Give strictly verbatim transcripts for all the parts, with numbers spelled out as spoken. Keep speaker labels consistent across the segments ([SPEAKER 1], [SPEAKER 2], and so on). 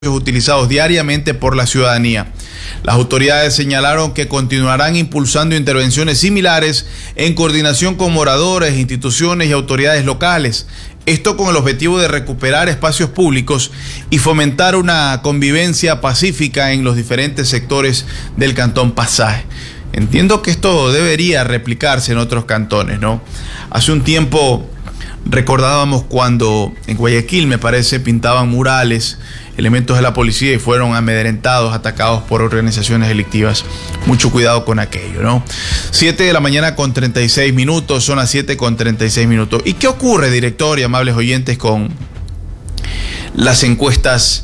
[SPEAKER 1] utilizados diariamente por la ciudadanía. Las autoridades señalaron que continuarán impulsando intervenciones similares en coordinación con moradores, instituciones y autoridades locales. Esto con el objetivo de recuperar espacios públicos y fomentar una convivencia pacífica en los diferentes sectores del Cantón Pasaje. Entiendo que esto debería replicarse en otros cantones, ¿no? Hace un tiempo recordábamos cuando en Guayaquil, me parece, pintaban murales elementos de la policía y fueron amedrentados, atacados por organizaciones delictivas. Mucho cuidado con aquello, ¿no? siete de la mañana con treinta y seis minutos, son las siete con treinta y seis minutos. ¿Y qué ocurre, director y amables oyentes, con las encuestas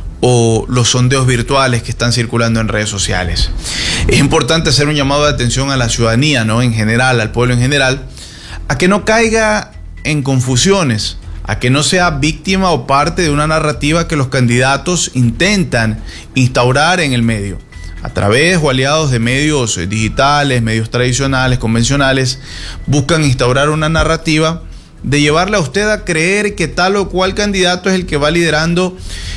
[SPEAKER 1] o los sondeos virtuales que están circulando en redes sociales? Es importante hacer un llamado de atención a la ciudadanía, ¿no? En general, al pueblo en general, a que no caiga en confusiones, a que no sea víctima o parte de una narrativa que los candidatos intentan instaurar en el medio, a través o aliados de medios digitales, medios tradicionales, convencionales. Buscan instaurar una narrativa de llevarle a usted a creer que tal o cual candidato es el que va liderando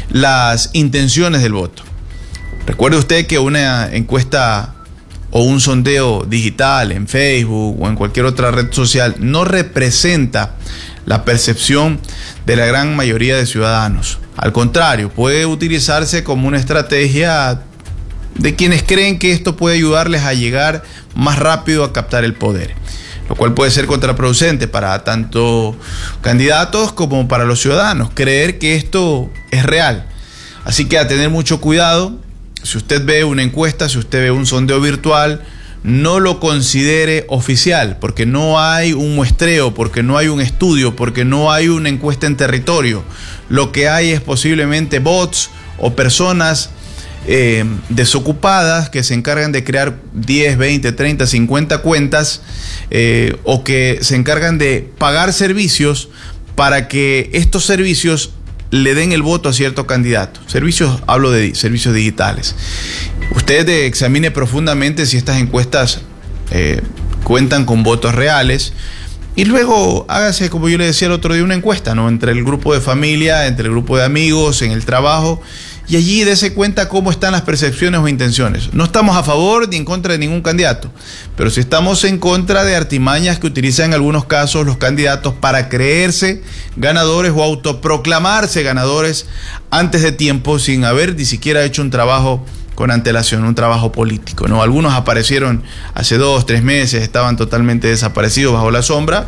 [SPEAKER 1] las intenciones del voto. Recuerde usted que una encuesta o un sondeo digital en Facebook o en cualquier otra red social no representa la percepción de la gran mayoría de ciudadanos. Al contrario, puede utilizarse como una estrategia de quienes creen que esto puede ayudarles a llegar más rápido a captar el poder, lo cual puede ser contraproducente para tanto candidatos como para los ciudadanos, creer que esto es real. Así que a tener mucho cuidado. Si usted ve una encuesta, si usted ve un sondeo virtual, no lo considere oficial, porque no hay un muestreo, porque no hay un estudio, porque no hay una encuesta en territorio. Lo que hay es posiblemente bots o personas eh, desocupadas que se encargan de crear diez, veinte, treinta, cincuenta cuentas eh, o que se encargan de pagar servicios para que estos servicios le den el voto a cierto candidato. Servicios, hablo de servicios digitales. Usted eh, examine profundamente si estas encuestas eh, cuentan con votos reales y luego hágase, como yo le decía el otro día, una encuesta, ¿no? Entre el grupo de familia, entre el grupo de amigos, en el trabajo, y allí dése cuenta cómo están las percepciones o intenciones. No estamos a favor ni en contra de ningún candidato, pero sí estamos en contra de artimañas que utilizan en algunos casos los candidatos para creerse ganadores o autoproclamarse ganadores antes de tiempo, sin haber ni siquiera hecho un trabajo con antelación, un trabajo político, ¿no? Algunos aparecieron hace dos, tres meses, estaban totalmente desaparecidos bajo la sombra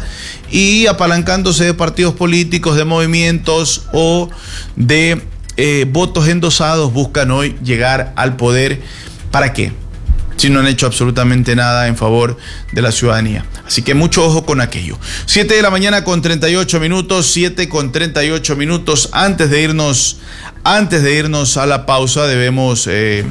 [SPEAKER 1] y apalancándose de partidos políticos, de movimientos o de eh, votos endosados, buscan hoy llegar al poder. ¿Para qué? Si no han hecho absolutamente nada en favor de la ciudadanía. Así que mucho ojo con aquello. siete de la mañana con treinta y ocho minutos, siete con treinta y ocho minutos. Antes de irnos, antes de irnos a la pausa, debemos eh,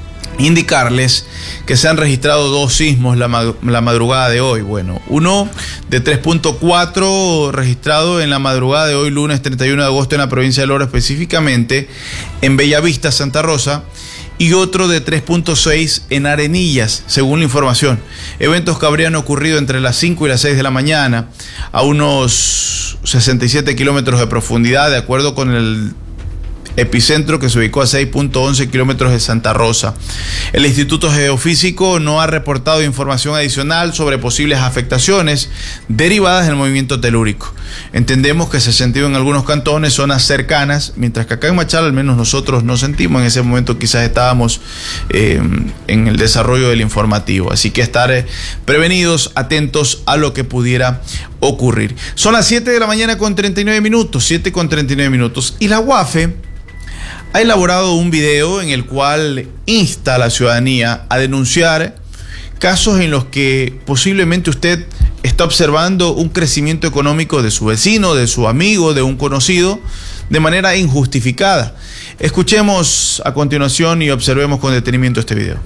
[SPEAKER 1] indicarles que se han registrado dos sismos la, la madrugada de hoy. Bueno, uno de tres punto cuatro registrado en la madrugada de hoy, lunes treinta y uno de agosto, en la provincia de Loro, específicamente en Bellavista, Santa Rosa, y otro de tres punto seis en Arenillas, según la información. Eventos que habrían ocurrido entre las cinco y las seis de la mañana, a unos sesenta y siete kilómetros de profundidad, de acuerdo con el epicentro, que se ubicó a seis punto once kilómetros de Santa Rosa. El Instituto Geofísico no ha reportado información adicional sobre posibles afectaciones derivadas del movimiento telúrico. Entendemos que se ha sentido en algunos cantones, zonas cercanas, mientras que acá en Machala al menos nosotros no sentimos. En ese momento quizás estábamos eh, en el desarrollo del informativo. Así que estar eh, prevenidos, atentos a lo que pudiera ocurrir. Son las siete de la mañana con treinta y nueve minutos, siete con treinta y nueve minutos. Y la U A F E ha elaborado un video en el cual insta a la ciudadanía a denunciar casos en los que posiblemente usted está observando un crecimiento económico de su vecino, de su amigo, de un conocido, de manera injustificada. Escuchemos a continuación y observemos con detenimiento este video.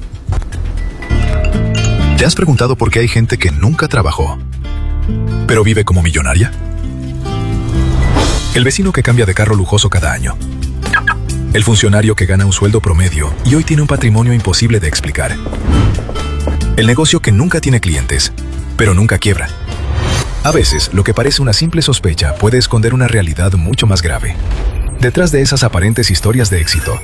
[SPEAKER 2] ¿Te has preguntado por qué hay gente que nunca trabajó, pero vive como millonaria? El vecino que cambia de carro lujoso cada año. El funcionario que gana un sueldo promedio y hoy tiene un patrimonio imposible de explicar. El negocio que nunca tiene clientes, pero nunca quiebra. A veces, lo que parece una simple sospecha puede esconder una realidad mucho más grave. Detrás de esas aparentes historias de éxito,